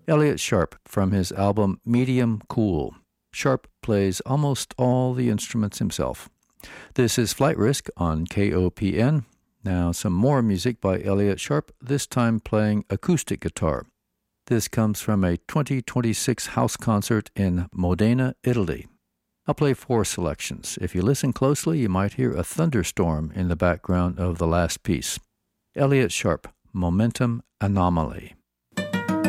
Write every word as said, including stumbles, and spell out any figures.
Elliott Sharp from his album Medium Cool. Sharp plays almost all the instruments himself. This is Flight Risk on K O P N. Now some more music by Elliott Sharp, this time playing acoustic guitar. This comes from a twenty twenty-six house concert in Modena, Italy. I'll play four selections. If you listen closely, you might hear a thunderstorm in the background of the last piece. Elliott Sharp, Momentum Anomaly.